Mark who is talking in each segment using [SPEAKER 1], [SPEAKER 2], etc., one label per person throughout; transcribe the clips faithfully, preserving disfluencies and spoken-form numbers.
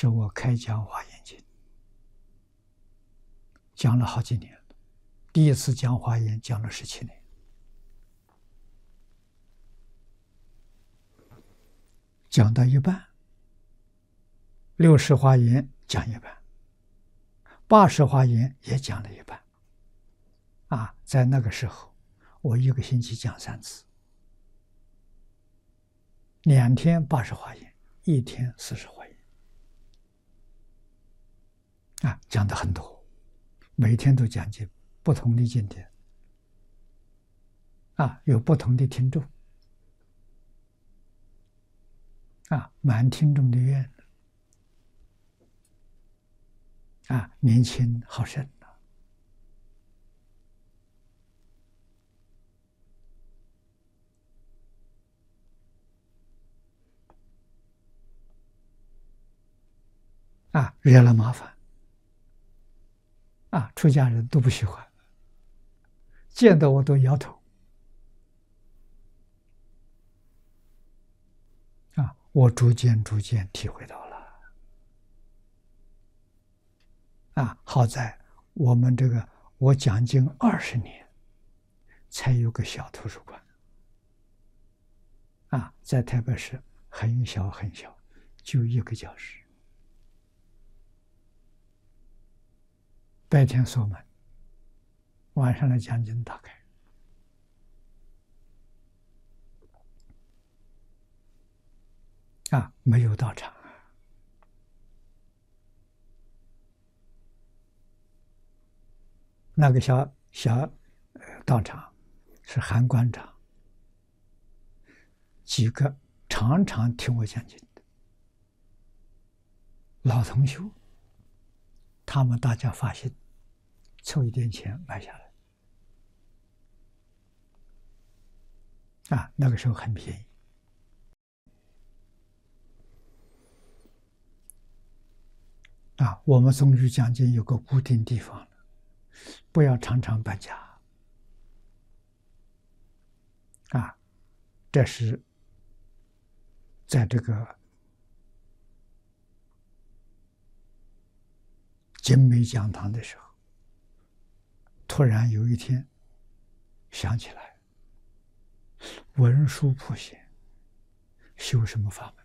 [SPEAKER 1] 是我开讲华严经，讲了好几年了。第一次讲华严讲了十七年，讲到一半，六十华严讲一半，八十华严也讲了一半。啊，在那个时候，我一个星期讲三次，两天八十华严，一天四十华严。啊，讲的很多，每天都讲解不同的经典，啊，有不同的听众，啊，满听众的愿，啊，年轻好胜啊！啊，惹了麻烦。啊，出家人都不喜欢，见到我都摇头。啊，我逐渐逐渐体会到了。啊，好在我们这个我讲经二十年，才有个小图书馆。啊，在台北市很小很小，就一个教室。白天锁门，晚上来讲经打开。啊，没有道场。那个小小道场是韩馆长，几个常常听我讲经的老同学，他们大家发心，凑一点钱买下来。啊，那个时候很便宜。啊，我们宗旨讲经有个固定地方，不要常常搬家。啊，这是在这个精美讲堂的时候，突然有一天想起来，文殊普贤修什么法门？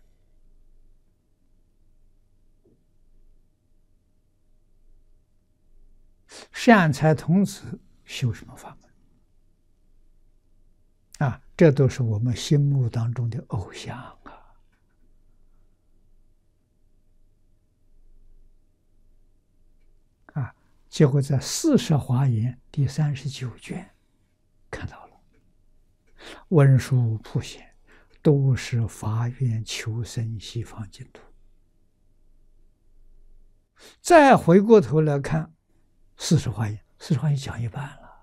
[SPEAKER 1] 善财童子修什么法门？啊，这都是我们心目当中的偶像啊！啊，结果在《四十华严》第三十九卷看到了，文殊普贤都是发愿求生西方净土。再回过头来看四十华严，四十华严讲一半了。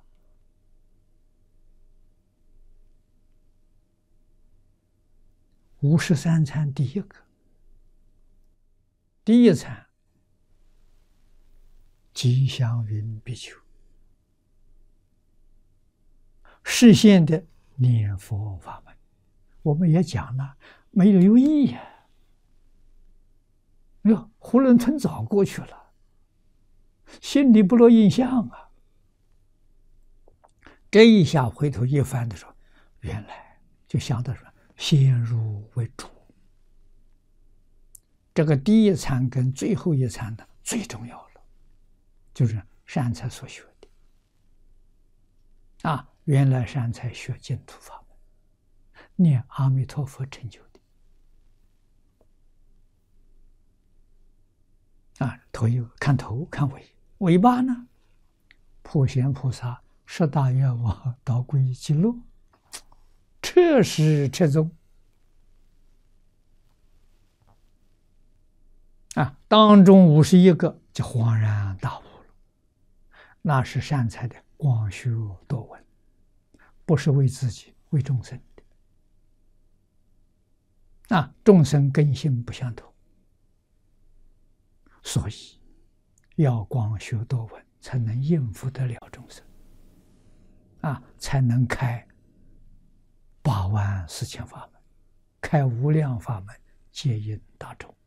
[SPEAKER 1] 五十三参第一个，第一参吉祥云比丘实现的念佛法门，我们也讲了，没留意呀、啊。哎呦，囫囵吞枣过去了。心里不落印象啊！这一下回头一翻的时候，原来就想到说，先入为主。这个第一参跟最后一参的最重要了，就是善财所学的。啊，原来善财学净土法门，念阿弥陀佛成就的。啊，头一个看头看尾。尾巴呢？普贤菩萨十大愿望导归极乐，彻始彻终。啊，当中五十一个就恍然大悟了，那是善财的广修多闻，不是为自己，为众生的。啊，众生根性不相同，所以要广修多闻，才能应付得了众生，啊，才能开八万四千法门，开无量法门，接引大众。